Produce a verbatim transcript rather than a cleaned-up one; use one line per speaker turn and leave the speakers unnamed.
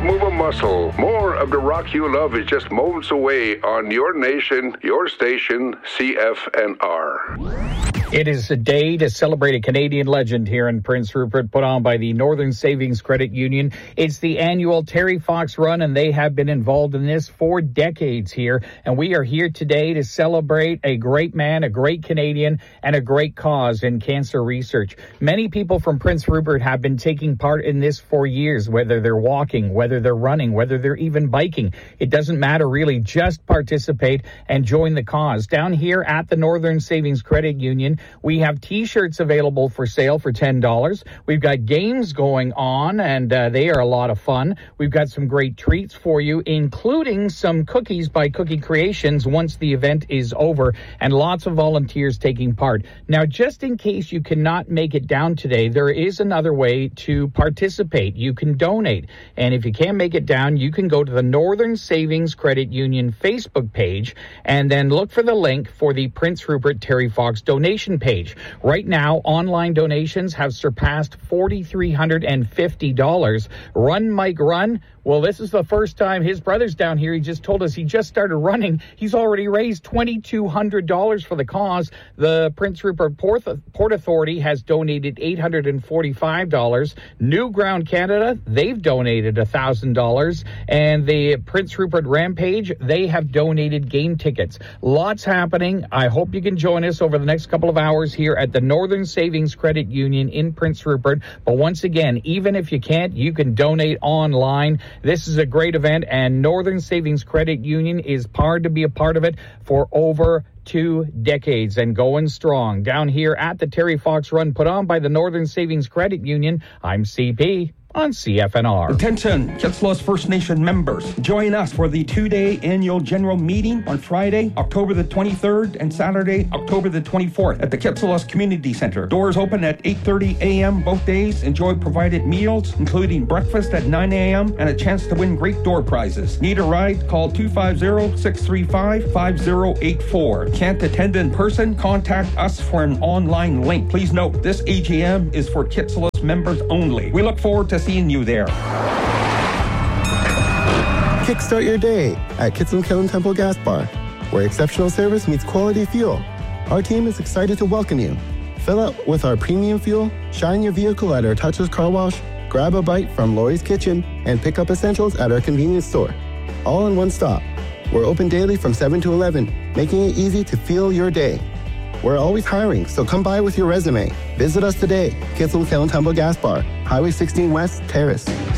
move a muscle. More of the rock you love is just moments away on your nation, your station, C F N R.
It is a day to celebrate a Canadian legend here in Prince Rupert, put on by the Northern Savings Credit Union. It's the annual Terry Fox Run, and they have been involved in this for decades here. And we are here today to celebrate a great man, a great Canadian, and a great cause in cancer research. Many people from Prince Rupert have been taking part in this for years, whether they're walking, whether they're running, whether they're even biking. It doesn't matter really. Just participate and join the cause. Down here at the Northern Savings Credit Union, we have T-shirts available for sale for ten dollars. We've got games going on, and uh, they are a lot of fun. We've got some great treats for you, including some cookies by Cookie Creations once the event is over, and lots of volunteers taking part. Now, just in case you cannot make it down today, there is another way to participate. You can donate, and if you can't make it down, you can go to the Northern Savings Credit Union Facebook page and then look for the link for the Prince Rupert Terry Fox donation page. Right now, online donations have surpassed four thousand three hundred fifty dollars. Run, Mike, run. Well, this is the first time his brother's down here. He just told us he just started running. He's already raised two thousand two hundred dollars for the cause. The Prince Rupert Port, Port Authority has donated eight hundred forty-five dollars. New Ground Canada, they've donated one thousand dollars. And the Prince Rupert Rampage, they have donated game tickets. Lots happening. I hope you can join us over the next couple of hours here at the Northern Savings Credit Union in Prince Rupert. But once again, even if you can't, you can donate online. This is a great event, and Northern Savings Credit Union is proud to be a part of it for over two decades and going strong. Down here at the Terry Fox Run, put on by the Northern Savings Credit Union, I'm C P on C F N R.
Attention, Kitsilós First Nation members. Join us for the two-day annual general meeting on Friday, October the twenty-third, and Saturday, October the twenty-fourth at the Kitsilós Community Center. Doors open at eight thirty a.m. both days. Enjoy provided meals, including breakfast at nine a.m. and a chance to win great door prizes. Need a ride? Call two five zero, six three five, five zero eight four. Can't attend in person? Contact us for an online link. Please note, this A G M is for Kitsilós members only. We look forward to seeing you there.
Kickstart your day at Kitsilós Kiln Temple Gas Bar, where exceptional service meets quality fuel. Our team is excited to welcome you. Fill up with our premium fuel, shine your vehicle at our touchless car wash, grab a bite from Lori's Kitchen, and pick up essentials at our convenience store. All in one stop. We're open daily from seven to eleven, making it easy to fuel your day. We're always hiring, so come by with your resume. Visit us today, Kitsilós Kiln Temple Gas Bar, Highway sixteen West, Terrace.